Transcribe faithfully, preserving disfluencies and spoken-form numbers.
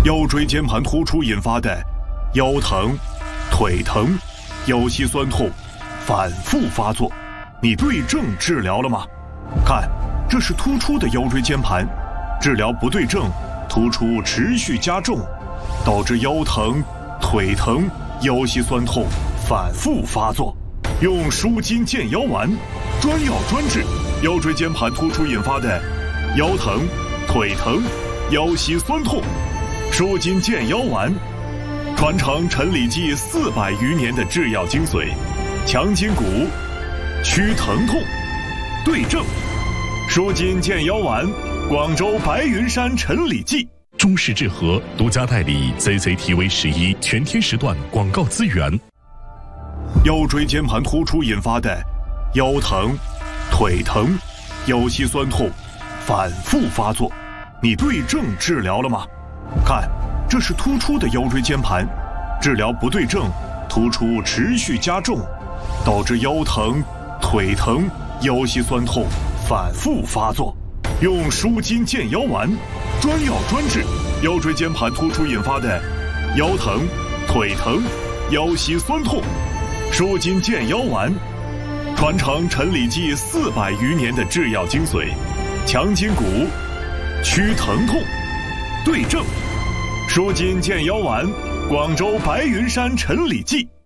腰椎间盘突出引发的腰疼、腿疼、腰膝酸痛反复发作，你对症治疗了吗？看，这是突出的腰椎间盘，治疗不对症，突出持续加重，导致腰疼、腿疼、腰膝酸痛反复发作。用舒筋健腰丸，专药专治腰椎间盘突出引发的腰疼、腿疼、腰膝酸痛。舒筋健腰丸，传承陈李济四百余年的制药精髓，强筋骨，祛疼痛，对症。舒筋健腰丸，广州白云山陈李济。 中式治和独家代理 C C T V 十一全天时段广告资源。 腰椎间盘突出引发的腰疼、腿疼、腰膝酸痛反复发作，你对症治疗了吗？看，这是突出的腰椎间盘，治疗不对症，突出持续加重，导致腰疼、腿疼、腰膝酸痛反复发作。用舒筋健腰丸，专药专治腰椎间盘突出引发的腰疼、腿疼、腰膝酸痛。舒筋健腰丸，传承陈李济四百余年的制药精髓，强筋骨，祛疼痛，对症。舒筋健腰丸，广州白云山陈李济。